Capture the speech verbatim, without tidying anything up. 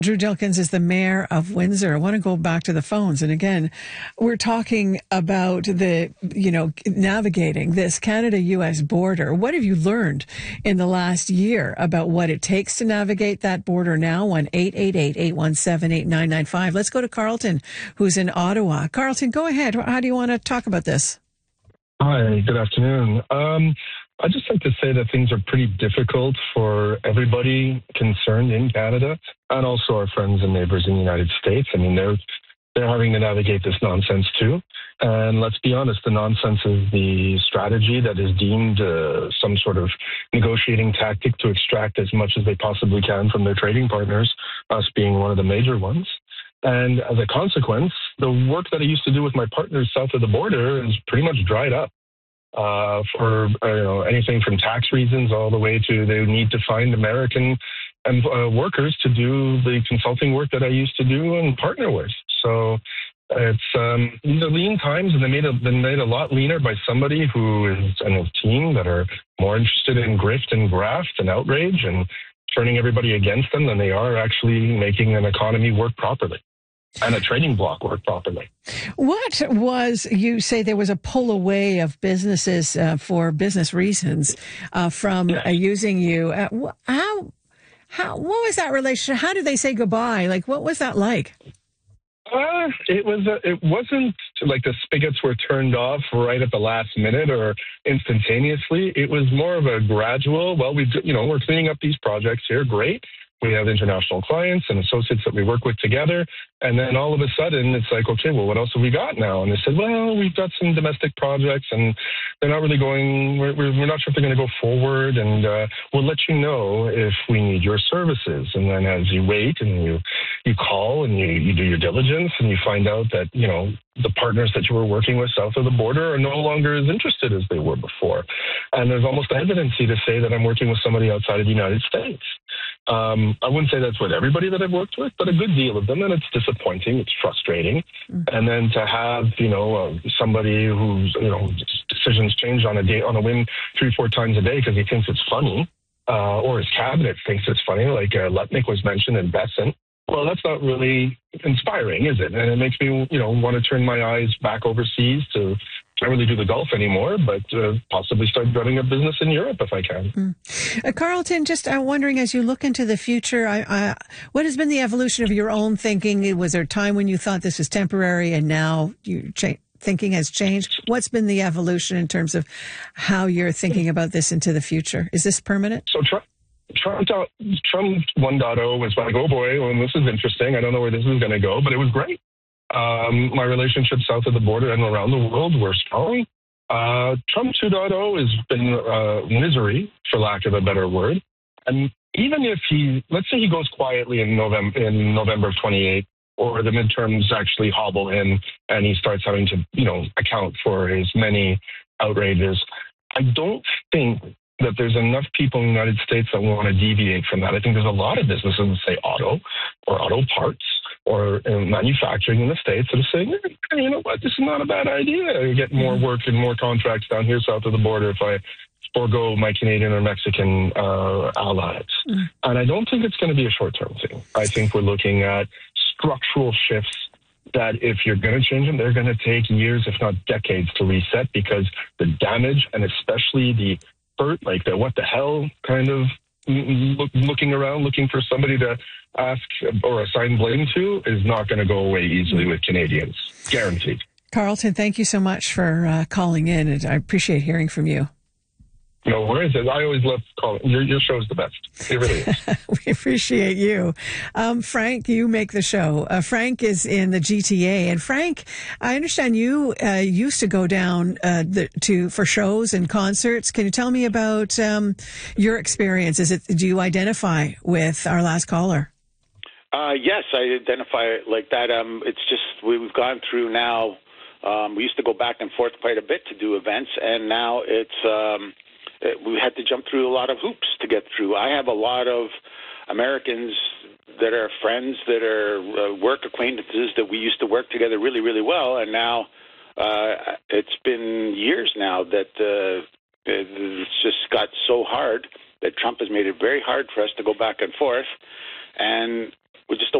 Drew Dilkens is the mayor of Windsor. I want to go back to the phones. And again, we're talking about the, you know, navigating this Canada-U S border. What have you learned in the last year about what it takes to navigate that border now? one eight eight eight, eight one seven, eight nine nine five. Let's go to Carlton, who's in Ottawa. Carlton, go ahead. How do you want to talk about this? Hi, good afternoon. Um, I'd just like to say that things are pretty difficult for everybody concerned in Canada and also our friends and neighbors in the United States. I mean, they're they're having to navigate this nonsense too. And let's be honest, the nonsense is the strategy that is deemed uh, some sort of negotiating tactic to extract as much as they possibly can from their trading partners, us being one of the major ones. And as a consequence, the work that I used to do with my partners south of the border is pretty much dried up. Uh, for uh, you know, anything from tax reasons all the way to they need to find American and uh, workers to do the consulting work that I used to do and partner with. So it's um, the lean times, and they made a, been made a lot leaner by somebody who is and a team that are more interested in grift and graft and outrage and turning everybody against them than they are actually making an economy work properly and a trading bloc work properly. What was, you say there was a pull away of businesses uh, for business reasons uh, from Yes. uh, using you. Uh, wh- how, how, what was that relationship? How did they say goodbye? Like, what was that like? Uh, it was. A, it wasn't like the spigots were turned off right at the last minute or instantaneously. It was more of a gradual. Well, we, you know, we're cleaning up these projects here. Great. We have international clients and associates that we work with together. And then all of a sudden, it's like, okay, well, what else have we got now? And they said, well, we've got some domestic projects, and they're not really going, we're, we're not sure if they're going to go forward, and uh, we'll let you know if we need your services. And then as you wait and you, you call and you, you do your diligence and you find out that, you know, the partners that you were working with south of the border are no longer as interested as they were before. And there's almost hesitancy to say that I'm working with somebody outside of the United States. Um, I wouldn't say that's with everybody that I've worked with, but a good deal of them, and it's disappointing, it's frustrating. Mm-hmm. And then to have, you know, uh, somebody whose, you know, decisions change on a day, on a whim three, four times a day because he thinks it's funny, uh, or his cabinet thinks it's funny, like uh, Lutnick was mentioned in Besant. Well, that's not really inspiring, is it? And it makes me, you know, want to turn my eyes back overseas to not really do the Gulf anymore, but uh, possibly start running a business in Europe if I can. Mm. Uh, Carlton, just uh, wondering, as you look into the future, I, I, what has been the evolution of your own thinking? Was there a time when you thought this was temporary and now your cha- thinking has changed? What's been the evolution in terms of how you're thinking about this into the future? Is this permanent? So Trump, Trump, Trump one point oh was like, oh boy, well, this is interesting. I don't know where this is going to go, but it was great. Um, my relationships south of the border and around the world were strong. Uh, Trump two point oh has been uh, misery, for lack of a better word. And even if he, let's say he goes quietly in November, in November of twenty-eight, or the midterms actually hobble in and he starts having to, you know, account for his many outrages, I don't think that there's enough people in the United States that want to deviate from that. I think there's a lot of businesses, say auto or auto parts, or uh, manufacturing in the States that are saying, you know what, this is not a bad idea. I get more work and more contracts down here south of the border if I forego my Canadian or Mexican uh, allies. Mm. And I don't think it's going to be a short-term thing. I think we're looking at structural shifts that if you're going to change them, they're going to take years, if not decades, to reset, because the damage and especially the hurt, like the what the hell kind of look, looking around, looking for somebody to ask or assign blame to is not going to go away easily with Canadians. Guaranteed. Carlton, thank you so much for uh, calling in, and I appreciate hearing from you. No worries. I always love calling. Your, your show's the best. It really is. We appreciate you. Um, Frank, you make the show. Uh, Frank is in the G T A. And Frank, I understand you uh, used to go down uh, the, to for shows and concerts. Can you tell me about um, your experience? Is it, do you identify with our last caller? Uh, yes, I identify like that. Um, it's just we've gone through now. Um, we used to go back and forth quite a bit to do events, and now it's um, it, we had to jump through a lot of hoops to get through. I have a lot of Americans that are friends, that are uh, work acquaintances that we used to work together really, really well, and now uh, it's been years now that uh, it's just got so hard that Trump has made it very hard for us to go back and forth. And we just